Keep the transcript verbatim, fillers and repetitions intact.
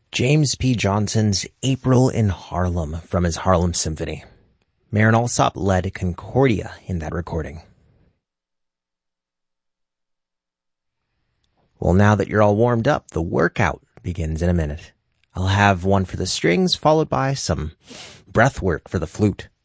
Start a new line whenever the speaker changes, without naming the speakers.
James P. Johnson's April in Harlem from his Harlem Symphony. Marin Alsop led Concordia in that recording. Well, now that you're all warmed up, the workout begins in a minute. I'll have one for the strings, followed by some breath work for the flute.